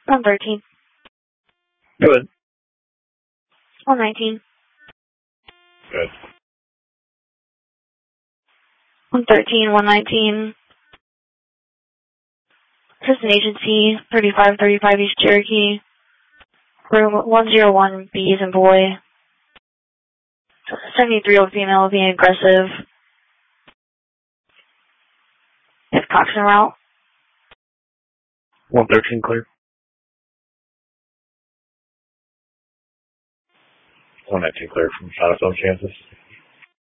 113. Good. 119. Good. 113, 119. Assistant Agency, 3535 East Cherokee. Room 101B as in boy. 73-year-old female being aggressive. If Coxon route. 113 clear. 119 clear from Shadowstone, Kansas.